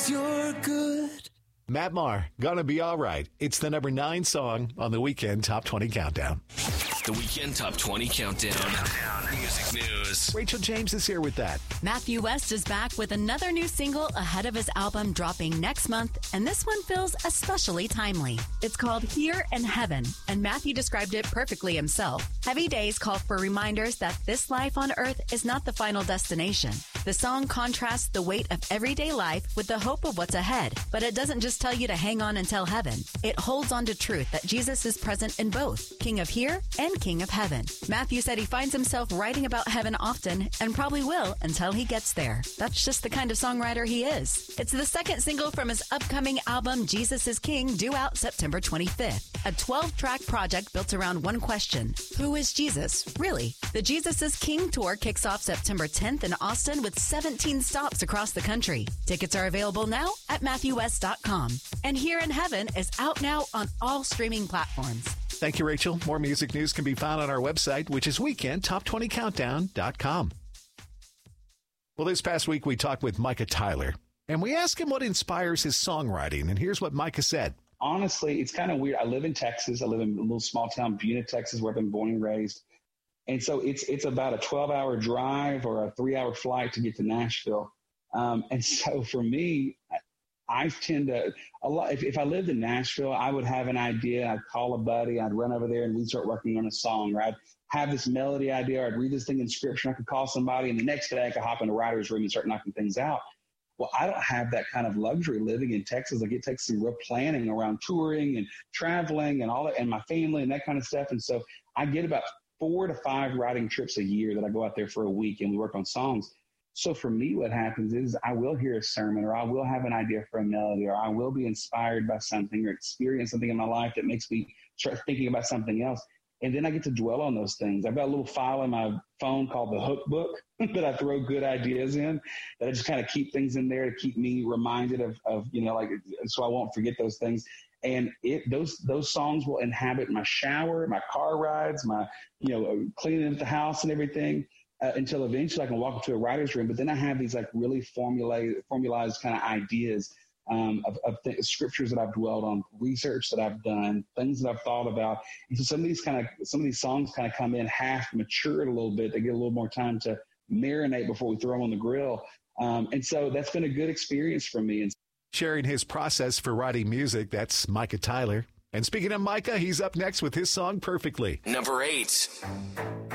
you're good. Matt Maher, Gonna Be All Right. It's the number 9 song on the Weekend Top 20 Countdown. The Weekend Top 20 Countdown. Music news. Rachel James is here with that. Matthew West is back with another new single ahead of his album dropping next month, and this one feels especially timely. It's called Here in Heaven, and Matthew described it perfectly himself. Heavy days call for reminders that this life on earth is not the final destination. The song contrasts the weight of everyday life with the hope of what's ahead, but it doesn't just tell you to hang on until heaven. It holds on to truth that Jesus is present in both, King of Here and King of Heaven. Matthew said he finds himself writing about heaven often and probably will until he gets there. That's just the kind of songwriter he is. It's the second single from his upcoming album, Jesus is King, due out September 25th. A 12-track project built around one question: who is Jesus, really? The Jesus is King tour kicks off September 10th in Austin with 17 stops across the country. Tickets are available now at MatthewWest.com. And Here in Heaven is out now on all streaming platforms. Thank you, Rachel. More music news can be found on our website, which is weekendtop20countdown.com. Well, this past week we talked with Micah Tyler, and we asked him what inspires his songwriting, and here's what Micah said. Honestly, it's kind of weird. I live in Texas. I live in a little small town, Buena, Texas, where I've been born and raised. And so it's about a 12-hour drive or a 3-hour flight to get to Nashville. And so for me, I tend to if I lived in Nashville, I would have an idea. I'd call a buddy. I'd run over there and we'd start working on a song. Or I'd have this melody idea. Or I'd read this thing in scripture. And I could call somebody, and the next day I could hop in the writer's room and start knocking things out. Well, I don't have that kind of luxury living in Texas. Like, it takes some real planning around touring and traveling and all that, and my family and that kind of stuff. And so I get about 4 to 5 writing trips a year that I go out there for a week and we work on songs. So for me, what happens is I will hear a sermon, or I will have an idea for a melody, or I will be inspired by something or experience something in my life that makes me start thinking about something else. And then I get to dwell on those things. I've got a little file in my phone called the Hook Book that I throw good ideas in, that I just kind of keep things in there to keep me reminded of so I won't forget those things. And those songs will inhabit my shower, my car rides, my, cleaning up the house and everything, until eventually I can walk into a writer's room. But then I have these like really formalized kind of ideas of scriptures that I've dwelled on, research that I've done, things that I've thought about. And so some of these songs kind of come in half matured a little bit. They get a little more time to marinate before we throw them on the grill. And so that's been a good experience for me. And sharing his process for writing music, that's Micah Tyler. And speaking of Micah, he's up next with his song Perfectly. Number 8.